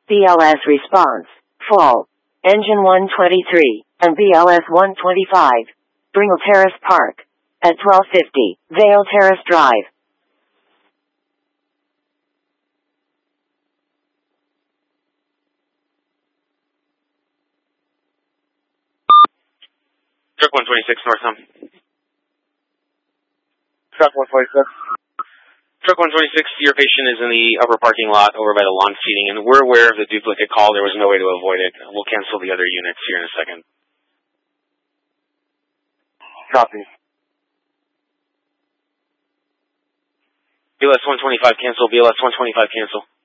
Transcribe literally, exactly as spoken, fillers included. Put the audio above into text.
B L S response, full. Engine one twenty-three, and B L S one twenty-five. Bringle Terrace Park. At twelve fifty, Vale Terrace Drive. Truck one twenty-six, Northtown. Truck one twenty-six. Truck one twenty-six, your patient is in the upper parking lot over by the lawn seating, and we're aware of the duplicate call. There was no way to avoid it. We'll cancel the other units here in a second. Copy. B L S one twenty-five cancel, B L S one twenty-five cancel.